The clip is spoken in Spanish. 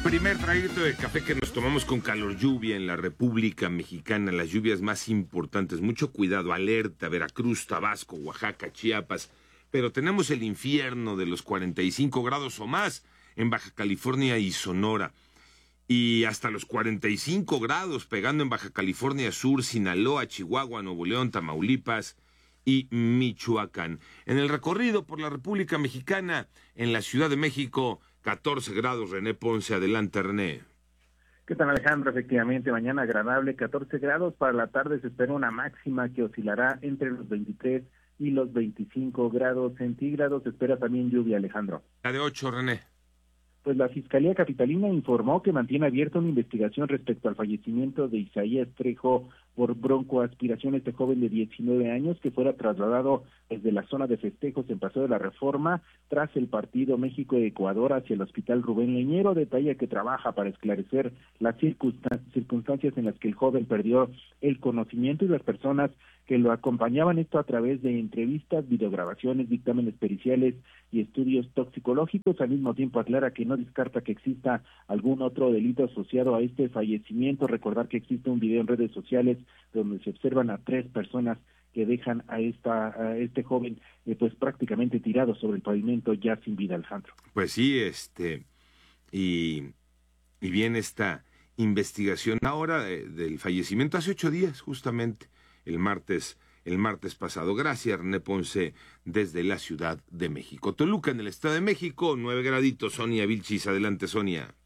Primer traguito de café que nos tomamos con calor, lluvia en la República Mexicana, las lluvias más importantes. Mucho cuidado, alerta, Veracruz, Tabasco, Oaxaca, Chiapas. Pero tenemos el infierno de los 45 grados o más en Baja California y Sonora. Y hasta los 45 grados pegando en Baja California Sur, Sinaloa, Chihuahua, Nuevo León, Tamaulipas y Michoacán. En el recorrido por la República Mexicana, en la Ciudad de México, 14 grados, René Ponce. Adelante, René. ¿Qué tal, Alejandro? Efectivamente, mañana agradable, 14 grados. Para la tarde se espera una máxima que oscilará entre los 23 y los 25 grados centígrados. Se espera también lluvia, Alejandro. La de 8, René. Pues la Fiscalía Capitalina informó que mantiene abierta una investigación respecto al fallecimiento de Isaías Trejo por broncoaspiración, este joven de 19 años que fuera trasladado desde la zona de festejos en Paseo de la Reforma tras el partido México-Ecuador hacia el Hospital Rubén Leñero. Detalla que trabaja para esclarecer las circunstancias en las que el joven perdió el conocimiento y las personas que lo acompañaban, esto a través de entrevistas, videograbaciones, dictámenes periciales y estudios toxicológicos. Al mismo tiempo aclara que no descarta que exista algún otro delito asociado a este fallecimiento. Recordar que existe un video en redes sociales donde se observan a 3 personas que dejan a este joven pues prácticamente tirado sobre el pavimento ya sin vida, Alejandro. Pues sí, y viene esta investigación ahora del fallecimiento hace 8 días, justamente, el martes pasado. Gracias, René Ponce, desde la Ciudad de México. Toluca, en el Estado de México, 9 graditos. Sonia Vilchis, adelante, Sonia.